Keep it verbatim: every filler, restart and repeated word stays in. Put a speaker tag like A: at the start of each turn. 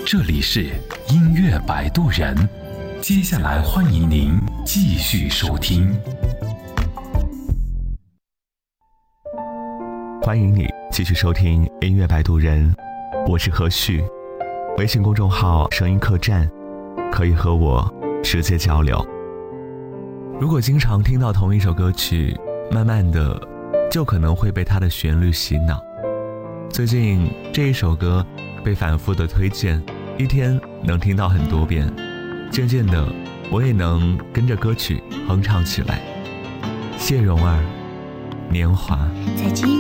A: 这里是音乐摆渡人，接下来欢迎您继续收听。
B: 欢迎你继续收听音乐摆渡人，我是何旭，微信公众号声音客栈，可以和我直接交流。如果经常听到同一首歌曲，慢慢的就可能会被它的旋律洗脑。最近这一首歌被反复的推荐，一天能听到很多遍，渐渐的我也能跟着歌曲哼唱起来。谢蓉儿，年华。
C: 在寂